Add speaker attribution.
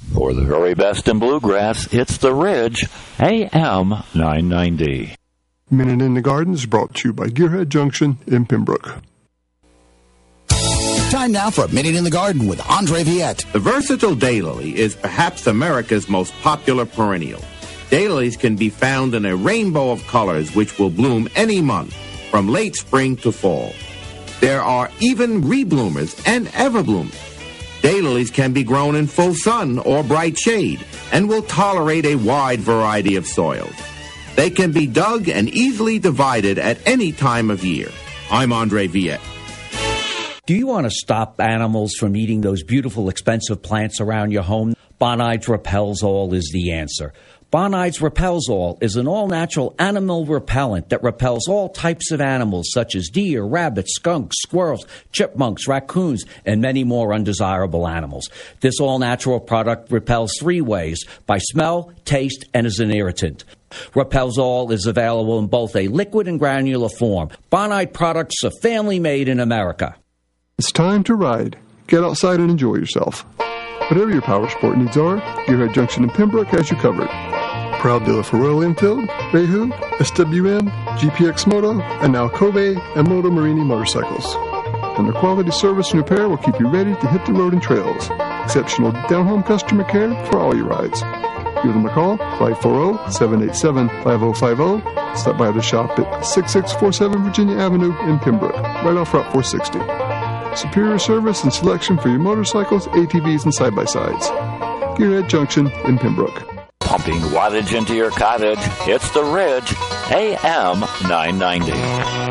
Speaker 1: For the very best in bluegrass, it's The Ridge, AM 990.
Speaker 2: Minute in the Garden is brought to you by Gearhead Junction in Pembroke.
Speaker 3: Time now for a Minute in the Garden with Andre Viette.
Speaker 4: The versatile daylily is perhaps America's most popular perennial. Daylilies can be found in a rainbow of colors which will bloom any month, from late spring to fall. There are even rebloomers and everbloomers. Daylilies can be grown in full sun or bright shade and will tolerate a wide variety of soils. They can be dug and easily divided at any time of year. I'm Andre Viette.
Speaker 5: Do you want to stop animals from eating those beautiful, expensive plants around your home? Bonides Repels All is the answer. Bonides Repels All is an all-natural animal repellent that repels all types of animals such as deer, rabbits, skunks, squirrels, chipmunks, raccoons, and many more undesirable animals. This all-natural product repels 3 ways: by smell, taste, and as an irritant. Repels All is available in both a liquid and granular form. Bonide products are family-made in America.
Speaker 2: It's time to ride. Get outside and enjoy yourself. Whatever your power sport needs are, Gearhead Junction in Pembroke has you covered. Proud dealer for Royal Enfield, Reihu, SWM, GPX Moto, and now Kobe and Moto Marini motorcycles. And their quality service and repair will keep you ready to hit the road and trails. Exceptional down-home customer care for all your rides. Give them a call, 540-787-5050. Stop by the shop at 6647 Virginia Avenue in Pembroke, right off Route 460. Superior service and selection for your motorcycles, ATVs, and side-by-sides. Gearhead Junction in Pembroke.
Speaker 1: Pumping wattage into your cottage, it's The Ridge, AM 990.